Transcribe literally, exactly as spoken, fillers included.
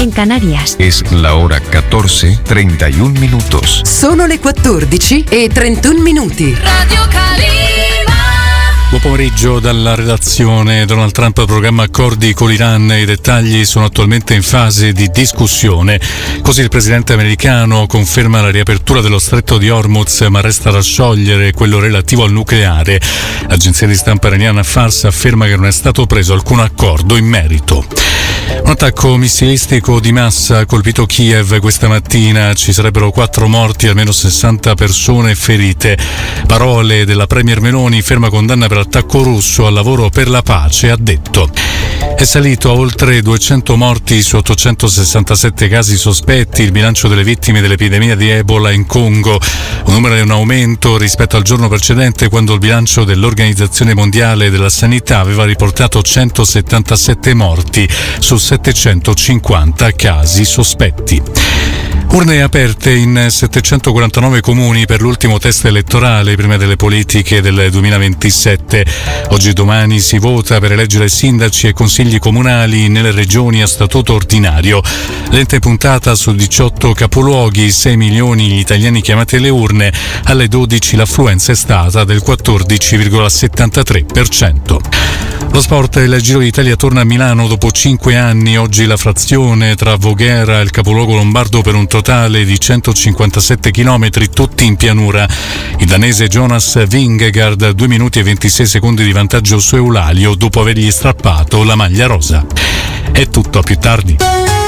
en Canarias. Es la hora catorce, treinta y un minutos. Sono le quattordici e trentuno minuti. Radio Calima. Buon pomeriggio dalla redazione. Donald Trump programma accordi con l'Iran, i dettagli sono attualmente in fase di discussione. Così il presidente americano conferma la riapertura dello stretto di Hormuz, ma resta da sciogliere quello relativo al nucleare. L'agenzia di stampa iraniana Fars afferma che non è stato preso alcun accordo in merito. Un attacco missilistico di massa ha colpito Kiev questa mattina, ci sarebbero quattro morti e almeno sessanta persone ferite. Parole della premier Meloni, ferma condanna per attacco russo al lavoro per la pace, ha detto. È salito a oltre duecento morti su ottocentosessantasette casi sospetti il bilancio delle vittime dell'epidemia di Ebola in Congo, un numero in aumento rispetto al giorno precedente, quando il bilancio dell'Organizzazione Mondiale della Sanità aveva riportato centosettantasette morti su settecentocinquanta casi sospetti. Urne aperte in settecentoquarantanove comuni per l'ultimo test elettorale prima delle politiche del duemilaventisette. Oggi e domani si vota per eleggere sindaci e consigli comunali nelle regioni a statuto ordinario. Lente puntata su diciotto capoluoghi, sei milioni gli italiani chiamati alle urne, alle dodici l'affluenza è stata del quattordici virgola settantatré per cento. Lo sport, il Giro d'Italia torna a Milano dopo cinque anni, oggi la frazione tra Voghera e il capoluogo lombardo per un totale di centocinquantasette chilometri, tutti in pianura. Il danese Jonas Vingegaard, due minuti e ventisei secondi di vantaggio su Eulalio dopo avergli strappato la maglia rosa. È tutto, a più tardi.